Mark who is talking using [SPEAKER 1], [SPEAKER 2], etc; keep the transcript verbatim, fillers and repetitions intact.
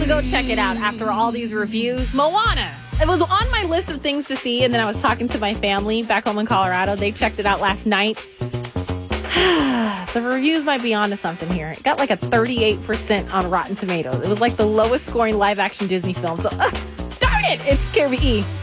[SPEAKER 1] go check it out after all these reviews. Moana. It was on my list of things to see, and then I was talking to my family back home in Colorado. They checked it out last night. The reviews might be onto something here. It got like a thirty-eight percent on Rotten Tomatoes. It was like the lowest scoring live action Disney film. So, uh, darn it, it's K R B E.